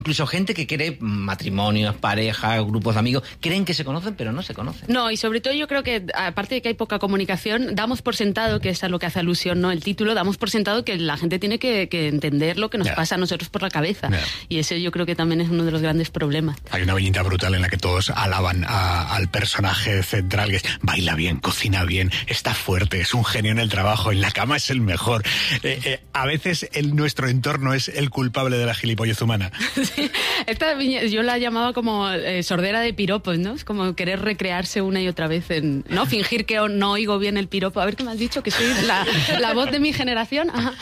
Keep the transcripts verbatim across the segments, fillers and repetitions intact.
Incluso gente que cree matrimonios, parejas, grupos de amigos, creen que se conocen, pero no se conocen. No, y sobre todo yo creo que, aparte de que hay poca comunicación, damos por sentado, que es a lo que hace alusión, ¿no? El título, damos por sentado que la gente tiene que, que entender lo que nos yeah. pasa a nosotros por la cabeza. Yeah. Y ese yo creo que también es uno de los grandes problemas. Hay una viñeta brutal en la que todos alaban a, al personaje central, que es, baila bien, cocina bien, está fuerte, es un genio en el trabajo, en la cama es el mejor. Eh, eh, a veces el, nuestro entorno es el culpable de la gilipollez humana. Sí, esta viñeta, yo la llamaba como eh, sordera de piropos, ¿no? Es como querer recrearse una y otra vez en, ¿no? Fingir que no oigo bien el piropo. A ver qué me has dicho, que soy la, la voz de mi generación. Ajá.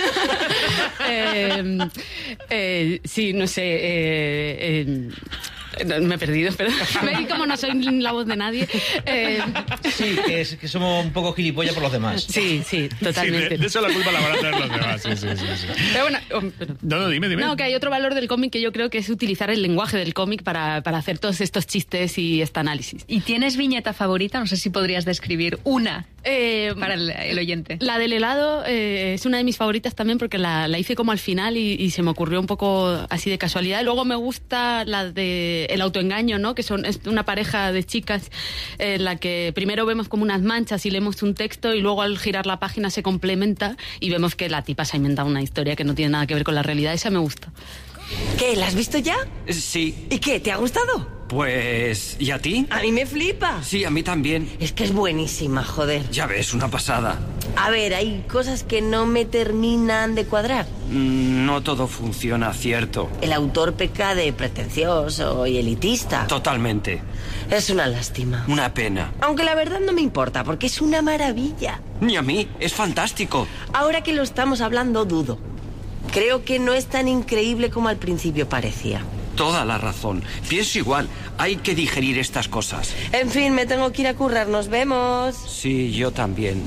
eh, eh, sí, no sé. Eh, eh, Me he perdido, pero veis como no soy la voz de nadie. Eh... Sí, que, es, que somos un poco gilipollas por los demás. Sí, sí, totalmente. Sí, de, de eso la culpa la van a tener los demás. Sí, sí, sí, sí. Pero bueno, oh, pero... No, no, dime, dime. No, que hay otro valor del cómic que yo creo que es utilizar el lenguaje del cómic para, para hacer todos estos chistes y este análisis. ¿Y tienes viñeta favorita? No sé si podrías describir una eh, para el, el oyente. La del helado eh, es una de mis favoritas también porque la, la hice como al final y, y se me ocurrió un poco así de casualidad. Luego me gusta la de el autoengaño, ¿no? Que son es una pareja de chicas en la que primero vemos como unas manchas y leemos un texto y luego al girar la página se complementa y vemos que la tipa se ha inventado una historia que no tiene nada que ver con la realidad. Esa me gusta. ¿Qué? ¿La has visto ya? Sí. ¿Y qué? ¿Te ha gustado? Pues... ¿y a ti? A mí me flipa. Sí, a mí también. Es que es buenísima, joder. Ya ves, una pasada. A ver, hay cosas que no me terminan de cuadrar. No todo funciona, cierto. El autor peca de pretencioso y elitista. Totalmente. Es una lástima. Una pena. Aunque la verdad no me importa, porque es una maravilla. Ni a mí, es fantástico. Ahora que lo estamos hablando, dudo. Creo que no es tan increíble como al principio parecía. Toda la razón. Pienso igual. Hay que digerir estas cosas. En fin, me tengo que ir a currar. Nos vemos. Sí, yo también.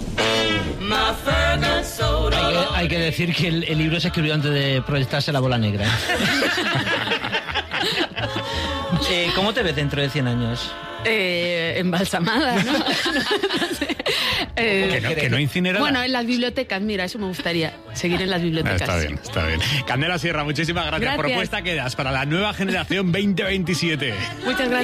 Hay que, hay que decir que el, el libro se escribió antes de proyectarse La Bola Negra. eh, ¿Cómo te ves dentro de cien años? Eh, embalsamada, ¿no? no sé. eh, que, no, que no incinerada. Bueno, en las bibliotecas, mira, eso me gustaría, seguir en las bibliotecas. Está bien, está bien. Candela Sierra, muchísimas gracias. Gracias. Propuesta que das para la nueva generación veinte veintisiete. Muchas gracias.